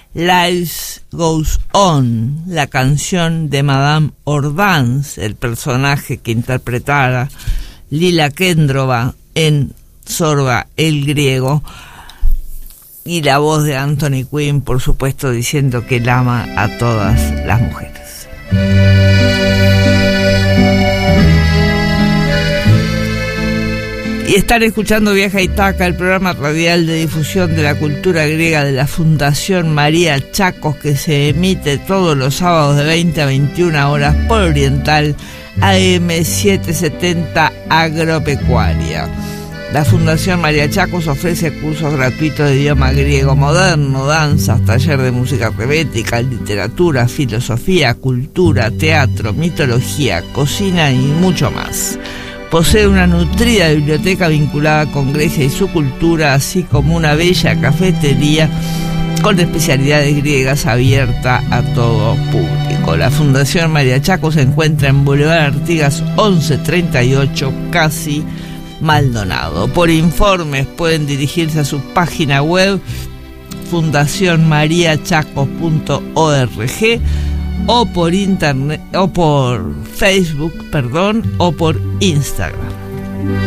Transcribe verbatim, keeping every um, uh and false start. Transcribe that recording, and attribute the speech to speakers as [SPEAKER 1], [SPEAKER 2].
[SPEAKER 1] Life Goes On, la canción de Madame Ordance, el personaje que interpretara Lila Kendrova en Zorba el Griego, y la voz de Anthony Quinn, por supuesto, diciendo que él ama a todas las mujeres. Y están escuchando Viaja a Ítaca, el programa radial de difusión de la cultura griega de la Fundación María Chacos, que se emite todos los sábados de veinte a veintiuna horas por Oriental A M setecientos setenta Agropecuaria. La Fundación María Chacos ofrece cursos gratuitos de idioma griego moderno, danzas, taller de música rebética, literatura, filosofía, cultura, teatro, mitología, cocina y mucho más. Posee una nutrida biblioteca vinculada con Grecia y su cultura, así como una bella cafetería con especialidades griegas abierta a todo público. La Fundación María Chacos se encuentra en Boulevard Artigas once treinta y ocho, casi Maldonado. Por informes pueden dirigirse a su página web fundación maria chacos punto org o por internet o por Facebook, perdón, o por Instagram.